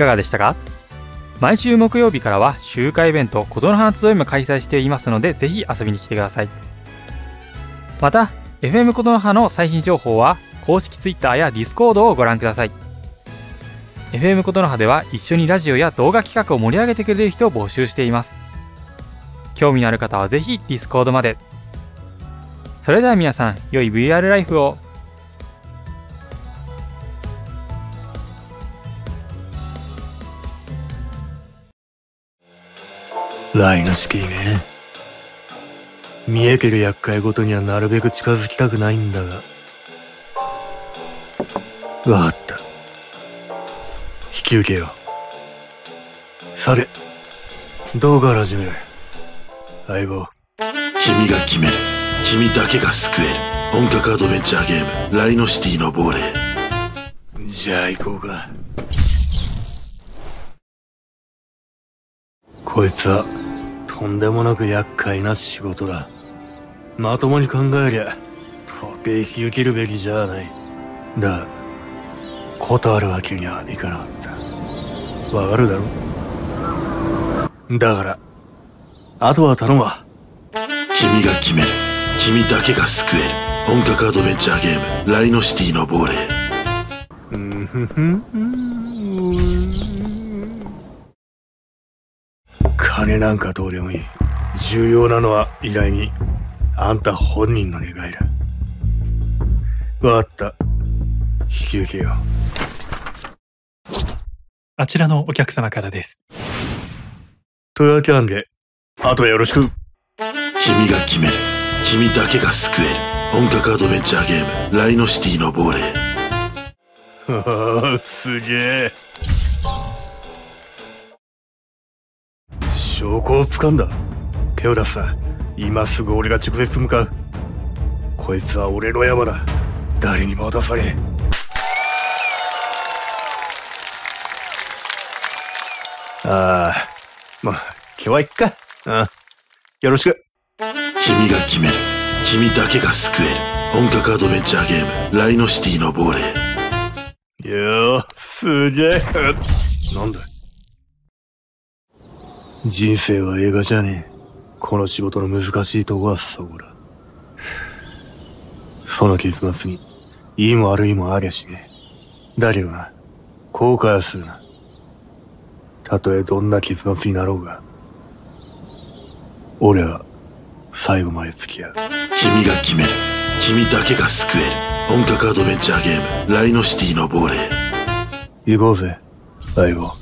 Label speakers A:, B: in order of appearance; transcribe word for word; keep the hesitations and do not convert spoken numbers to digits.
A: かがでしたか？毎週木曜日からは集会イベントことのはの集いも開催していますので、ぜひ遊びに来てください。また エフエム ことのはの最新情報は公式 Twitter や Discord をご覧ください。 エフエム ことのはでは一緒にラジオや動画企画を盛り上げてくれる人を募集しています。興味のある方はぜひ Discord まで。それでは皆さん、良い ブイアール ライフを。
B: ライノシティね。見えてる厄介ごとにはなるべく近づきたくないんだが。わかった。引き受けよう。さて、どうから始める？相棒。
C: 君が決める。君だけが救える。本格アドベンチャーゲーム、ライノシティの亡霊。
B: じゃあ行こうか。こいつは、とんでもなく厄介な仕事だ。まともに考えりゃ、到底引き受けるべきじゃない。だが、断るわけにはいかなかった。わかるだろ？だから、あとは頼むわ。
C: 君が決める。君だけが救える。本格アドベンチャーゲーム、ライノシティの亡霊。
B: うんふふん。金なんかどうでもいい。重要なのは依頼人。あんた本人の願いだ。わかった。引き受けよう。
D: あちらのお客様からです。
B: というわけなんで、あとよろしく。
C: 君が決める。君だけが救える。本格アドベンチャーゲーム、ライノシティの亡霊。
B: はあ、すげえ。証拠を掴んだ。手を出すな。今すぐ俺が直接向かう。こいつは俺の山だ。誰にも渡されん。ああ、まあ、今日はいっか。ああ、よろしく。
C: 君が決める。君だけが救える。本格アドベンチャーゲーム、ライノシティの亡霊。
B: よー、すげえ。なんだ？人生は映画じゃねえ。この仕事の難しいとこはそこだ。その結末に、いいも悪いもありゃしねえ。だけどな、後悔はするな。たとえどんな結末になろうが、俺は最後まで付き合う。
C: 君が決める。君だけが救える。本格アドベンチャーゲーム、ライノシティの亡霊。
B: 行こうぜ、相棒。